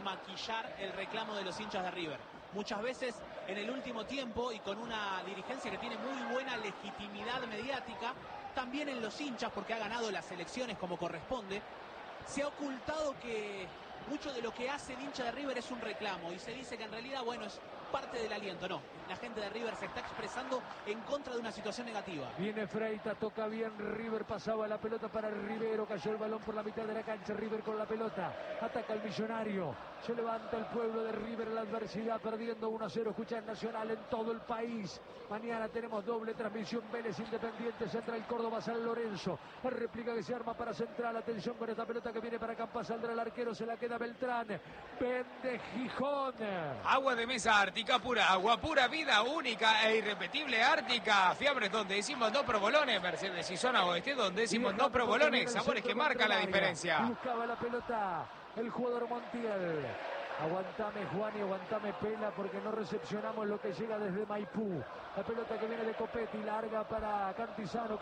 maquillar el reclamo de los hinchas de River. Muchas veces en el último tiempo y con una dirigencia que tiene muy buena legitimidad mediática, también en los hinchas porque ha ganado las elecciones como corresponde, se ha ocultado que mucho de lo que hace el hincha de River es un reclamo y se dice que en realidad, bueno, es parte del aliento. No, la gente de River se está expresando en contra de una situación negativa. Viene Freitas, toca bien River, pasaba la pelota para Rivero, cayó el balón por la mitad de la cancha, River con la pelota, ataca al Millonario, se levanta el pueblo de River en la adversidad, perdiendo 1-0, escucha en Nacional en todo el país. Mañana tenemos doble transmisión, Vélez Independiente, Central Córdoba, San Lorenzo, la réplica que se arma para Central, atención con esta pelota que viene para Campas, saldrá el arquero, se la queda Beltrán, vende Gijón. Agua de mesa Ártica, pura agua, pura vida, única e irrepetible Ártica. Fiambres donde decimos no provolones, Mercedes y zona oeste donde decimos no provolones, sabores que marcan la diferencia. Buscaba la pelota el jugador Montiel. Aguantame Juan y aguantame Pela porque no recepcionamos lo que llega desde Maipú. La pelota que viene de Copetti, larga para Cantizano.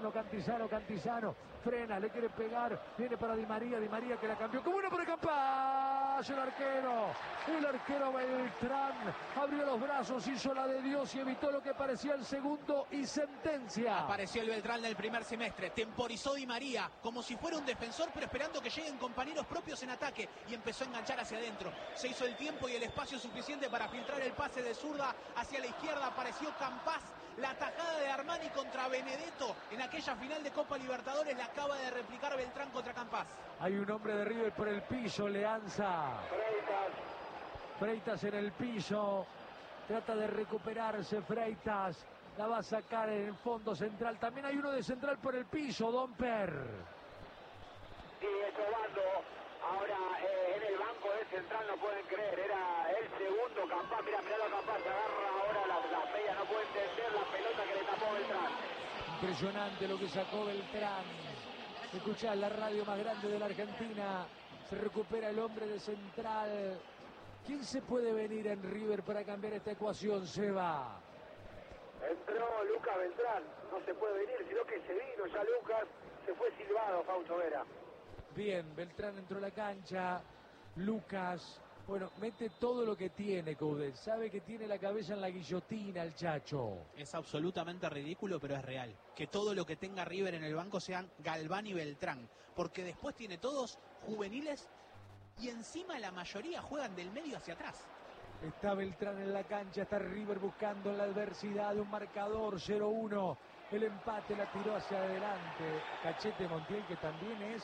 Frena, le quiere pegar, viene para Di María que la cambió. Como uno por el Campas, el arquero Beltrán abrió los brazos, hizo la de Dios y evitó lo que parecía el segundo y sentencia. Apareció el Beltrán del primer semestre, temporizó Di María como si fuera un defensor, pero esperando que lleguen compañeros propios en ataque y empezó a enganchar hacia adentro. Se hizo el tiempo y el espacio suficiente para filtrar el pase de zurda hacia la izquierda. Apareció Campas, la tajada de Armani contra Benedetto en aquella final de Copa Libertadores la acaba de replicar Beltrán contra Campas. Hay un hombre de River por el piso, Leanza. Freitas en el piso, trata de recuperarse Freitas, la va a sacar en el fondo Central. También hay uno de Central por el piso, Domper. Sigue probando. Ahora en el banco de Central no pueden creer, era el segundo Campas, mirá lo Campas, se agarra ahora la media, no puede entender la pelota que le tapó Beltrán. Impresionante lo que sacó Beltrán. Escuchá, la radio más grande de la Argentina, se recupera el hombre de Central. ¿Quién se puede venir en River para cambiar esta ecuación, Seba? Entró Lucas Beltrán, no se puede venir, sino que se vino ya Lucas, se fue silbado Fausto Vera. Bien, Beltrán entró a la cancha, Lucas, bueno, mete todo lo que tiene Coudet, sabe que tiene la cabeza en la guillotina el Chacho. Es absolutamente ridículo, pero es real. Que todo lo que tenga River en el banco sean Galván y Beltrán, porque después tiene todos juveniles y encima la mayoría juegan del medio hacia atrás. Está Beltrán en la cancha, está River buscando la adversidad de un marcador 0-1. El empate la tiró hacia adelante. Cachete Montiel, que también es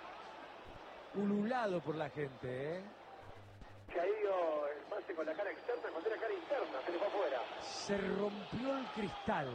ululado por la gente, Que ha ido el pase con la cara externa, con la cara interna, se le fue afuera. Se rompió el cristal.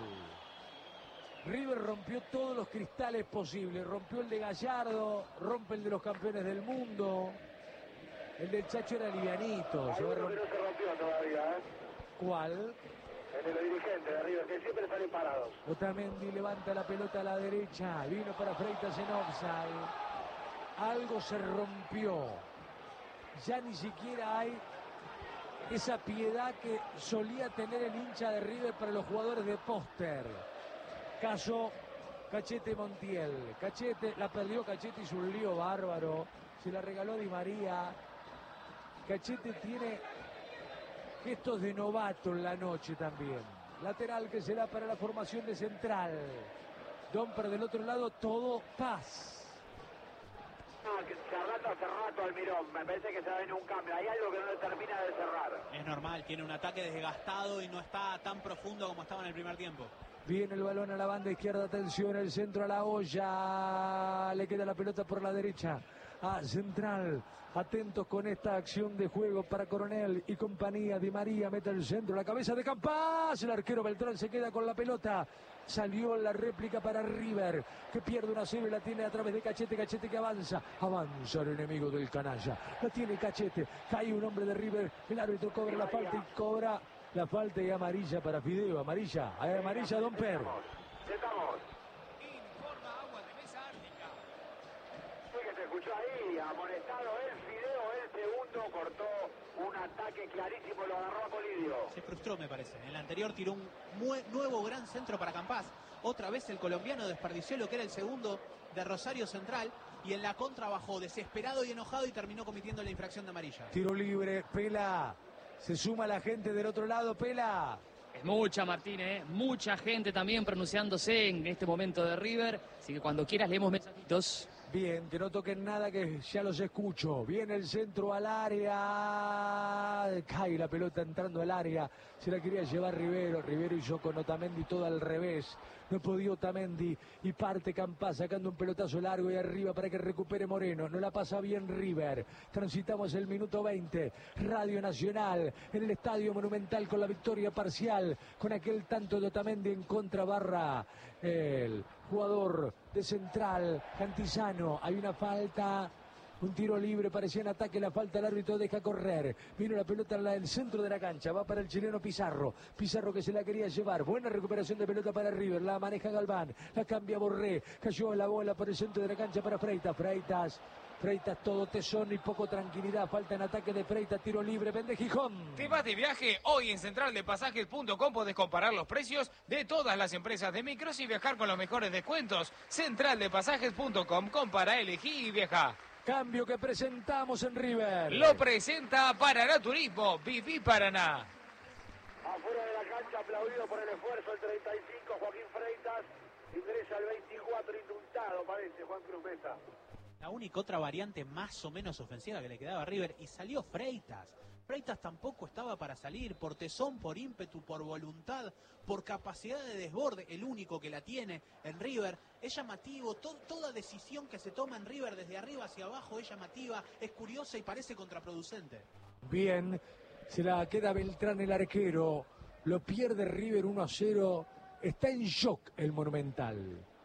River rompió todos los cristales posibles. Rompió el de Gallardo, rompe el de los campeones del mundo. El del Chacho era livianito. Hay uno que no se rompió todavía, ¿Cuál? El de los dirigentes de River, que siempre salen parados. Otamendi levanta la pelota a la derecha. Vino para Freitas en offside. Algo se rompió. Ya ni siquiera hay esa piedad que solía tener el hincha de River para los jugadores de póster. Caso Cachete Montiel. Cachete, la perdió Cachete, hizo un lío bárbaro. Se la regaló Di María. Cachete tiene gestos de novato en la noche también. Lateral que será para la formación de Central. Domper del otro lado, todo paz. Que cerrando hace rato Almirón, me parece que se va a venir un cambio, hay algo que no le termina de cerrar. Es normal, tiene un ataque desgastado y no está tan profundo como estaba en el primer tiempo. Viene el balón a la banda izquierda, atención, el centro a la olla, le queda la pelota por la derecha a Central, atentos con esta acción de juego para Coronel y compañía. Di María mete el centro, la cabeza de Campas, el arquero Beltrán se queda con la pelota, salió la réplica para River, que pierde una serie y la tiene a través de Cachete, Cachete que avanza el enemigo del canalla, la tiene Cachete, cae un hombre de River, el árbitro cobra la falta y cobra la falta y amarilla para Fideo, amarilla Domper. Sentamos. Informa Agua de Mesa Ártica. Sí que se escuchó ahí, amonestado el Fideo, el segundo cortó un ataque clarísimo, lo agarró a Colidio. Se frustró, me parece. En el anterior tiró un nuevo gran centro para Campas. Otra vez el colombiano desperdició lo que era el segundo de Rosario Central. y en la contra bajó desesperado y enojado y terminó cometiendo la infracción de amarilla. Tiro libre, Pela. Se suma la gente del otro lado, Pela. Es mucha, Martín, mucha gente también pronunciándose en este momento de River. Así que cuando quieras leemos mensajitos. Bien, que no toquen nada, que ya los escucho. Viene el centro al área. Cae la pelota entrando al área. Se la quería llevar Rivero. Rivero hizo con Otamendi todo al revés. No podía Otamendi y parte Campá sacando un pelotazo largo y arriba para que recupere Moreno. No la pasa bien River. Transitamos el minuto 20. Radio Nacional en el Estadio Monumental con la victoria parcial. Con aquel tanto de Otamendi en contra barra. El jugador de Central, Cantizano. Hay una falta. Un tiro libre, parecía en ataque, la falta, el árbitro deja correr. Vino la pelota en el centro de la cancha, va para el chileno Pizarro. Pizarro que se la quería llevar. Buena recuperación de pelota para River, la maneja Galván, la cambia Borré. Cayó la bola por el centro de la cancha para Freitas. Freitas todo tesón y poco tranquilidad. Falta en ataque de Freitas, tiro libre, vende Gijón. ¿Te vas de viaje? Hoy en centraldepasajes.com podés comparar los precios de todas las empresas de micros y viajar con los mejores descuentos. Centraldepasajes.com, compara, elegí y viaja. Cambio que presentamos en River. Lo presenta Paraná Turismo, Viví Paraná. Afuera de la cancha, aplaudido por el esfuerzo, el 35, Joaquín Freitas. Ingresa el 24, indultado, parece, Juan Cruz Mesa. La única otra variante más o menos ofensiva que le quedaba a River, y salió Freitas. Freitas tampoco estaba para salir, por tesón, por ímpetu, por voluntad, por capacidad de desborde, el único que la tiene en River. Es llamativo, toda decisión que se toma en River desde arriba hacia abajo es llamativa, es curiosa y parece contraproducente. Bien, se la queda Beltrán el arquero, lo pierde River 1-0, está en shock el Monumental.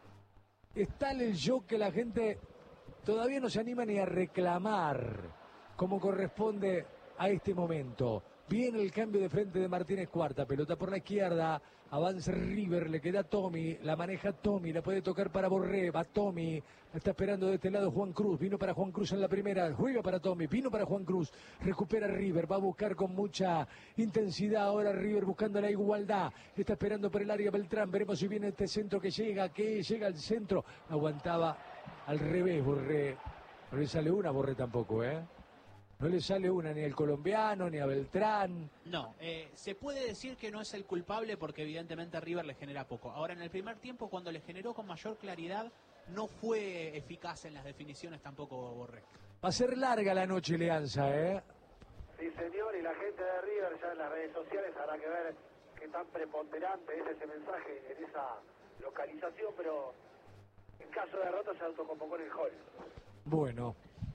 Está en el shock que la gente todavía no se anima ni a reclamar como corresponde a este momento. Viene el cambio de frente de Martínez Cuarta, pelota por la izquierda, avanza River, le queda Tommy, la maneja Tommy, la puede tocar para Borré, va Tommy, la está esperando de este lado Juan Cruz, vino para Juan Cruz en la primera, juega para Tommy, vino para Juan Cruz, recupera River, va a buscar con mucha intensidad ahora River buscando la igualdad, está esperando por el área Beltrán, veremos si viene este centro que llega al centro, aguantaba al revés Borré, no le sale una Borré tampoco, No le sale una ni al colombiano, ni a Beltrán. No, se puede decir que no es el culpable porque evidentemente River le genera poco. Ahora, en el primer tiempo, cuando le generó con mayor claridad, no fue eficaz en las definiciones tampoco Borré. Va a ser larga la noche, Leanza, Sí, señor, y la gente de River ya en las redes sociales habrá que ver qué tan preponderante es ese mensaje en esa localización, pero en caso de derrota se autoconvocó en el hall. Bueno,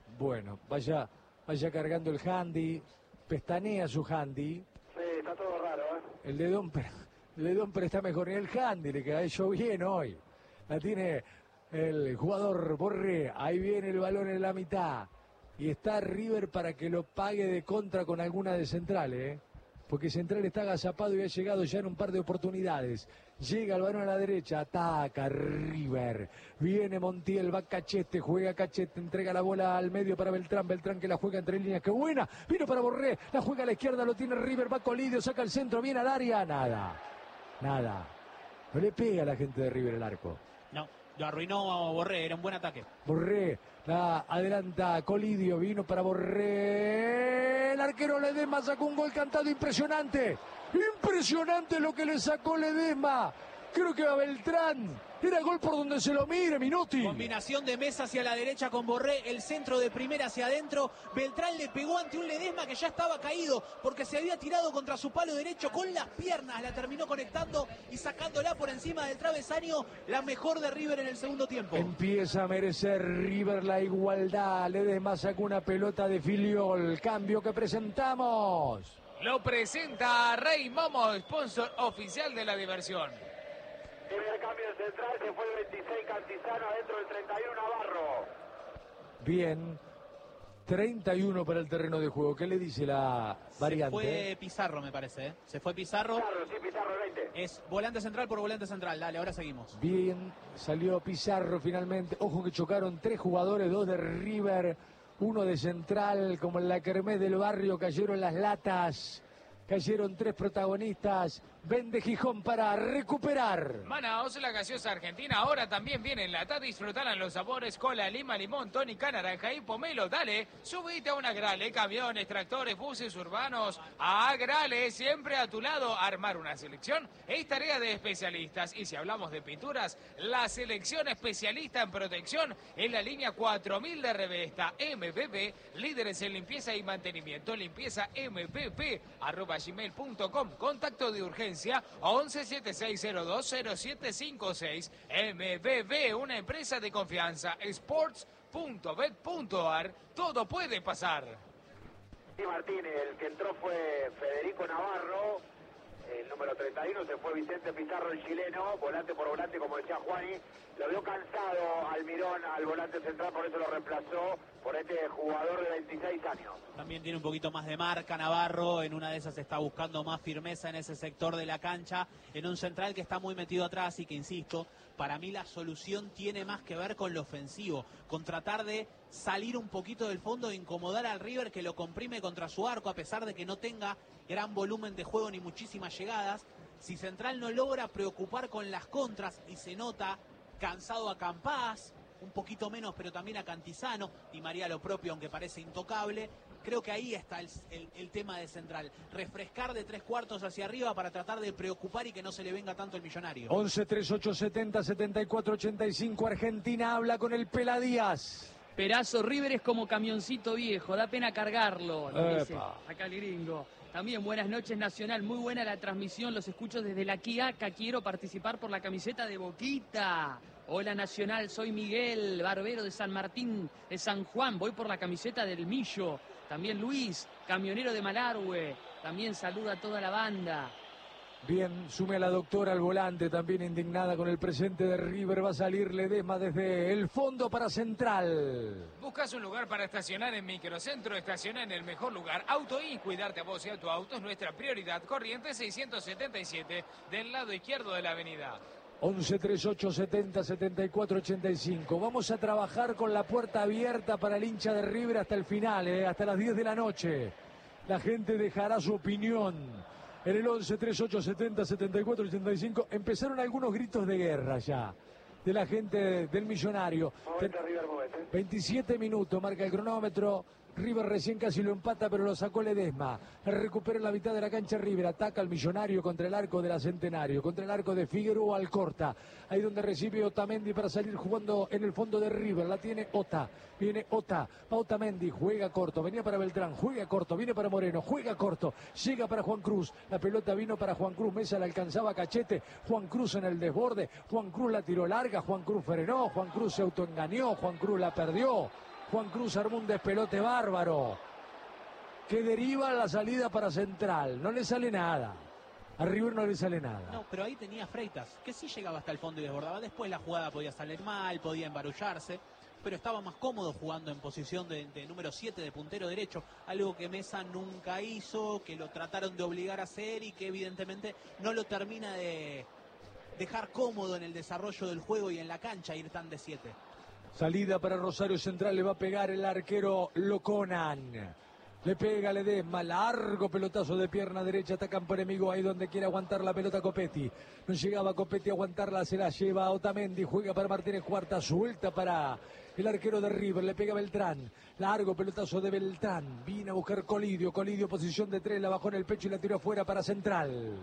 vaya cargando el handy, pestanea su handy. Sí, está todo raro, El de Domper está mejor, ni el handy le queda hecho bien hoy. La tiene el jugador Borré, ahí viene el balón en la mitad. Y está River para que lo pague de contra con alguna de Central, porque Central está agazapado y ha llegado ya en un par de oportunidades. Llega el balón a la derecha, ataca River. Viene Montiel, va Cachete, juega Cachete, entrega la bola al medio para Beltrán. Beltrán que la juega entre líneas, ¡qué buena! Vino para Borré, la juega a la izquierda, lo tiene River, va Colidio, saca el centro, viene al área, nada. No le pega a la gente de River el arco. No, lo arruinó Borré, era un buen ataque. Borré, la adelanta Colidio, vino para Borré. El arquero Ledesma sacó un gol cantado impresionante. Impresionante lo que le sacó Ledesma. Creo que a Beltrán. Era gol por donde se lo mire, Minotti. Combinación de Mesa hacia la derecha con Borré, el centro de primera hacia adentro. Beltrán le pegó ante un Ledesma que ya estaba caído porque se había tirado contra su palo derecho con las piernas. La terminó conectando y sacándola por encima del travesaño. La mejor de River en el segundo tiempo. Empieza a merecer River la igualdad. Ledesma sacó una pelota de Filiol. Cambio que presentamos. Lo presenta Rey Momo, sponsor oficial de la diversión. Primer cambio de Central, se fue el 26 Cantizano, adentro del 31 Navarro. Bien, 31 para el terreno de juego. ¿Qué le dice la variante? Se fue Pizarro, me parece. Se fue Pizarro. Pizarro 20. Es volante central por volante central. Dale, ahora seguimos. Bien, salió Pizarro finalmente. Ojo que chocaron 3 jugadores, 2 de River, 1 de Central, como en la kermés del barrio, cayeron las latas. Cayeron 3 protagonistas. Vende Gijón para recuperar. Manaos, la gaseosa argentina, ahora también viene en lata. Disfrutarán los sabores cola, lima, limón, tónica, naranja y pomelo. Dale, subite a una Grale, camiones, tractores, buses urbanos. A Grale, siempre a tu lado. Armar una selección es tarea de especialistas. Y si hablamos de pinturas, la selección especialista en protección en la línea 4000 de Revesta. MPP, líderes en limpieza y mantenimiento. Limpieza mpp@gmail.com. Contacto de urgencia 1176020756. MBB, una empresa de confianza. Sports.bet.ar. Todo puede pasar. Sí, Martín, el que entró fue Federico Navarro, el número 31, se fue Vicente Pizarro, el chileno, volante por volante, como decía Juani. Lo vio cansado Almirón al volante central, por eso lo reemplazó por este jugador de 26 años. También tiene un poquito más de marca Navarro, en una de esas está buscando más firmeza en ese sector de la cancha, en un central que está muy metido atrás y que, insisto, para mí la solución tiene más que ver con lo ofensivo, con tratar de salir un poquito del fondo e incomodar al River, que lo comprime contra su arco, a pesar de que no tenga gran volumen de juego ni muchísimas llegadas. Si Central no logra preocupar con las contras, y se nota cansado a Campás, un poquito menos, pero también a Cantizano, y María lo propio, aunque parece intocable. Creo que ahí está el tema de Central. Refrescar de 3/4 hacia arriba para tratar de preocupar y que no se le venga tanto el Millonario. 11 38 70 74 85. Argentina habla con el Pela Díaz. Perazo, River es como camioncito viejo, da pena cargarlo, nos dice Epa. acá el gringo. También buenas noches, Nacional, muy buena la transmisión, los escucho desde la Quiaca, quiero participar por la camiseta de Boquita. Hola, Nacional, soy Miguel, barbero de San Martín, de San Juan, voy por la camiseta del Millo. También Luis, camionero de Malargüe, también saluda a toda la banda. Bien, sume a la doctora al volante, también indignada con el presente de River. Va a salir Ledesma desde el fondo para Central. ¿Buscas un lugar para estacionar en Microcentro? Estaciona en el mejor lugar. Auto y cuidarte a vos y a tu auto es nuestra prioridad. Corriente 677 del lado izquierdo de la avenida. 11 38 70 74 85. Vamos a trabajar con la puerta abierta para el hincha de River hasta el final, hasta las 10 de la noche. La gente dejará su opinión. En el 11 38 70 74 85 empezaron algunos gritos de guerra ya de la gente del Millonario. 27 minutos, marca el cronómetro. River recién casi lo empata, pero lo sacó Ledesma. Recupera en la mitad de la cancha River. Ataca al Millonario contra el arco de la Centenario, contra el arco de Figueroa Alcorta. Ahí donde recibe Otamendi para salir jugando en el fondo de River. La tiene Ota. Viene Ota. Va Otamendi. Juega corto. Venía para Beltrán. Juega corto. Viene para Moreno. Juega corto. Llega para Juan Cruz. La pelota vino para Juan Cruz. Mesa la alcanzaba Cachete. Juan Cruz en el desborde. Juan Cruz la tiró larga. Juan Cruz frenó. Juan Cruz se autoengañó. Juan Cruz la perdió. Juan Cruz armó un despelote bárbaro que deriva la salida para Central. No le sale nada. A River no le sale nada. No, pero ahí tenía Freitas, que sí llegaba hasta el fondo y desbordaba. Después la jugada podía salir mal, podía embarullarse, pero estaba más cómodo jugando en posición de número 7, de puntero derecho. Algo que Mesa nunca hizo, que lo trataron de obligar a hacer y que evidentemente no lo termina de dejar cómodo en el desarrollo del juego y en la cancha, ir tan de 7. Salida para Rosario Central, le va a pegar el arquero Loconan. Le pega Ledesma, largo pelotazo de pierna derecha, ataca por enemigo ahí donde quiere aguantar la pelota Copetti. No llegaba Copetti a aguantarla, se la lleva Otamendi, juega para Martínez Cuarta, suelta para el arquero de River, le pega Beltrán. Largo pelotazo de Beltrán, viene a buscar Colidio, posición de 3, la bajó en el pecho y la tiró afuera para Central.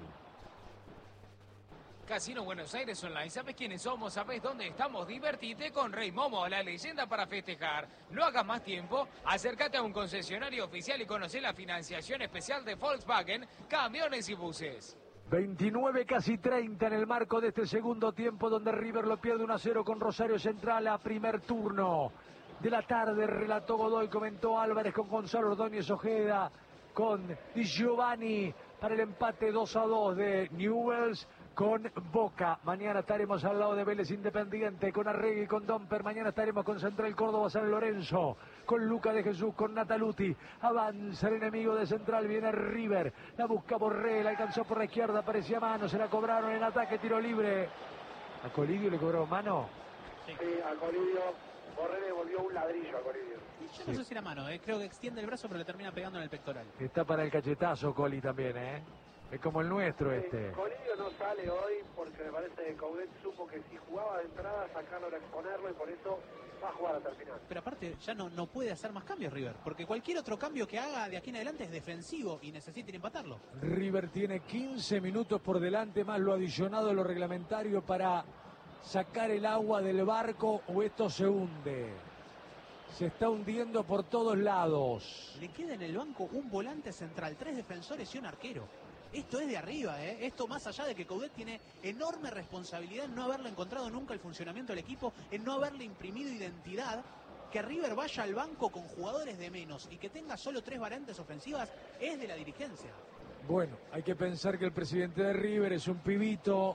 Casino Buenos Aires Online. ¿Sabes quiénes somos? ¿Sabes dónde estamos? Divertite con Rey Momo, la leyenda para festejar. No hagas más tiempo. Acércate a un concesionario oficial y conoce la financiación especial de Volkswagen, camiones y buses. 29, casi 30 en el marco de este segundo tiempo, donde River lo pierde 1-0 con Rosario Central a primer turno de la tarde. Relató Godoy, comentó Álvarez con Gonzalo Ordóñez Ojeda, con Di Giovanni para el empate 2-2 de Newell's con Boca. Mañana estaremos al lado de Vélez Independiente, con Arregui, con Domper. Mañana estaremos con Central Córdoba San Lorenzo, con Luca de Jesús, con Nataluti. Avanza el enemigo de Central, viene River. La busca Borré, la alcanzó por la izquierda, parecía mano, se la cobraron en ataque, tiro libre. ¿A Colidio le cobró mano? Sí, a Colidio. Borré le volvió un ladrillo a Colidio. Yo no sé si era mano, creo que extiende el brazo pero le termina pegando en el pectoral. Está para el cachetazo Coli también, Es como el nuestro este. Colidio no sale hoy porque me parece que Coudet supo que si jugaba de entrada, sacarlo era exponerlo y por eso va a jugar hasta el final. Pero aparte ya no puede hacer más cambios River, porque cualquier otro cambio que haga de aquí en adelante es defensivo y necesita empatarlo. River tiene 15 minutos por delante, más lo adicionado a lo reglamentario para sacar el agua del barco o esto se hunde. Se está hundiendo por todos lados. Le queda en el banco un volante central, 3 defensores y un arquero. Esto es de arriba, ¿eh? Esto más allá de que Coudet tiene enorme responsabilidad en no haberle encontrado nunca el funcionamiento del equipo, en no haberle imprimido identidad. Que River vaya al banco con jugadores de menos y que tenga solo 3 variantes ofensivas es de la dirigencia. Bueno, hay que pensar que el presidente de River es un pibito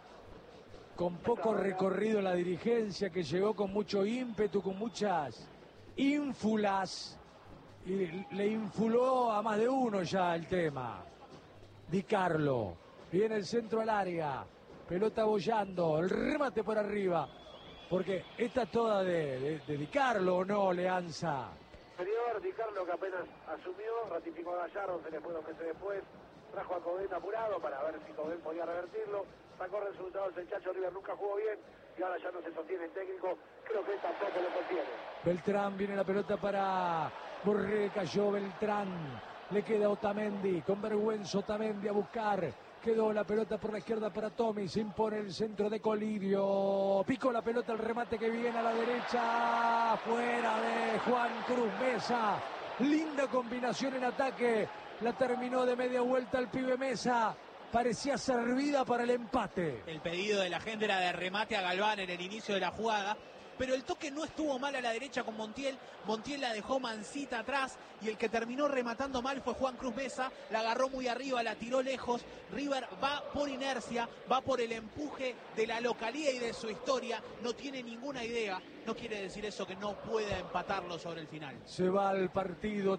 con poco recorrido en la dirigencia, que llegó con mucho ímpetu, con muchas ínfulas, y le infuló a más de uno ya el tema. Di Carlo, viene el centro al área, pelota bollando, el remate por arriba, porque esta es toda de Di Carlo, ¿o no, Leanza? Superior, Di Carlo, que apenas asumió, ratificó a Gallardo, se le fue 2 meses después, trajo a Coudet apurado para ver si Coudet podía revertirlo, sacó resultados el Chacho. River nunca jugó bien y ahora ya no se sostiene el técnico, creo que él tampoco lo contiene. Beltrán, viene la pelota para Borré, cayó Beltrán, le queda Otamendi, con vergüenza Otamendi a buscar, quedó la pelota por la izquierda para Tommy, se impone el centro de Colidio, picó la pelota, el remate que viene a la derecha, fuera de Juan Cruz Mesa, linda combinación en ataque, la terminó de media vuelta el pibe Mesa, parecía servida para el empate. El pedido de la gente era de remate a Galván en el inicio de la jugada, pero el toque no estuvo mal a la derecha con Montiel. Montiel la dejó mansita atrás y el que terminó rematando mal fue Juan Cruz Mesa. La agarró muy arriba, la tiró lejos. River va por inercia, va por el empuje de la localía y de su historia. No tiene ninguna idea. No quiere decir eso que no pueda empatarlo sobre el final. Se va al partido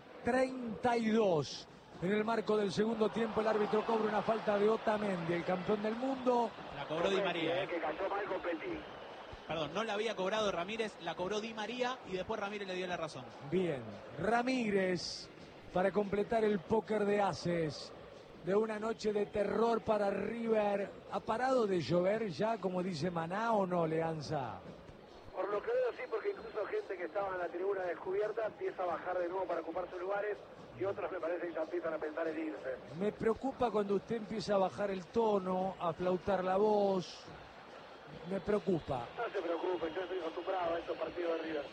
32. En el marco del segundo tiempo el árbitro cobra una falta de Otamendi, el campeón del mundo. La cobró Di María. Que cayó mal con Petit. Perdón, no la había cobrado Ramírez, la cobró Di María y después Ramírez le dio la razón. Bien, Ramírez para completar el póker de ases de una noche de terror para River. ¿Ha parado de llover ya, como dice Maná, o no, Leanza? Por lo que veo sí, porque incluso gente que estaba en la tribuna descubierta empieza a bajar de nuevo para ocupar sus lugares y otros me parece que ya empiezan a pensar en irse. Me preocupa cuando usted empieza a bajar el tono, a flautar la voz. Me preocupa. No se preocupe, yo estoy acostumbrado a estos partidos de River.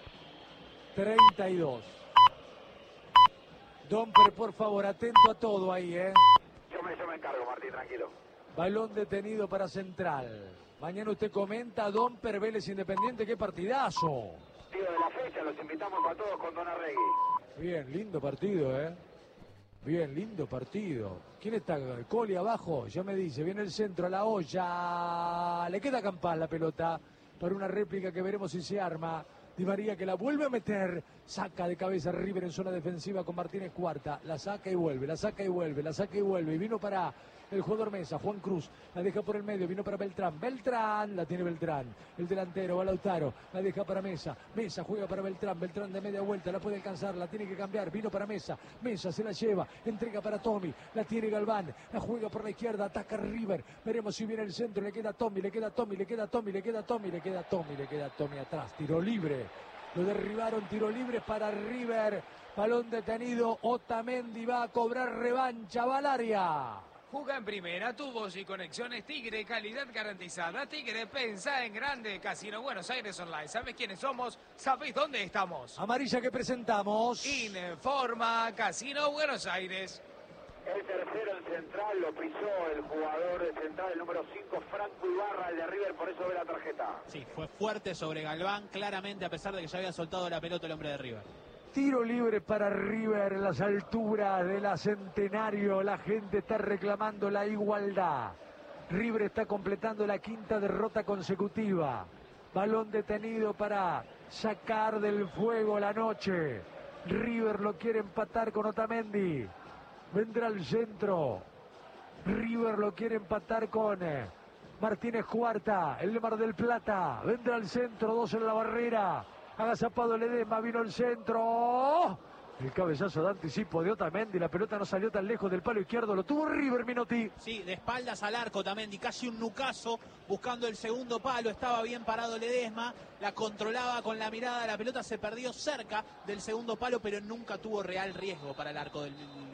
32. Domper, por favor, atento a todo ahí, ¿eh? Yo me encargo, Martín, tranquilo. Balón detenido para Central. Mañana usted comenta Domper, Vélez Independiente, qué partidazo. Partido de la fecha, los invitamos a todos con Don Arregui. Bien, lindo partido, ¿eh? Bien, lindo partido. ¿Quién está? Coli abajo, ya me dice, viene el centro a la olla. Le queda Campán la pelota para una réplica que veremos si se arma. Di María que la vuelve a meter, saca de cabeza River en zona defensiva con Martínez Cuarta, la saca y vuelve, la saca y vuelve, la saca y vuelve, y vino para el jugador Mesa, Juan Cruz, la deja por el medio, vino para Beltrán, Beltrán, la tiene Beltrán, el delantero, va Lautaro, la deja para Mesa, Mesa juega para Beltrán, Beltrán de media vuelta, la puede alcanzar, la tiene que cambiar, vino para Mesa, Mesa se la lleva, entrega para Tommy, la tiene Galván, la juega por la izquierda, ataca River, veremos si viene el centro, le queda Tommy, le queda Tommy, le queda Tommy, le queda Tommy, le queda Tommy, le queda Tommy atrás, tiro libre. Lo derribaron, tiro libre para River, balón detenido, Otamendi va a cobrar revancha, va al área. Juega en primera, tubos y conexiones Tigre, calidad garantizada. Tigre, pensá en grande. Casino Buenos Aires Online. ¿Sabés quiénes somos? ¿Sabés dónde estamos? Amarilla que presentamos. Informa Casino Buenos Aires. El tercero en Central lo pisó el jugador de Central, el número 5, Franco Ibarra, el de River, por eso ve la tarjeta. Sí, fue fuerte sobre Galván, claramente, a pesar de que ya había soltado la pelota el hombre de River. Tiro libre para River en las alturas de la Centenario. La gente está reclamando la igualdad. River está completando la quinta derrota consecutiva. Balón detenido para sacar del fuego la noche. River lo quiere empatar con Otamendi. Vendrá al centro. River lo quiere empatar con Martínez Cuarta, el de Mar del Plata. Vendrá al centro, 2 en la barrera. Agazapado Ledesma, vino el centro. El cabezazo de anticipo de Otamendi, la pelota no salió tan lejos del palo izquierdo, lo tuvo River, Minotti. Sí, de espaldas al arco Otamendi, casi un nucazo, buscando el segundo palo, estaba bien parado Ledesma, la controlaba con la mirada, la pelota se perdió cerca del segundo palo, pero nunca tuvo real riesgo para el arco del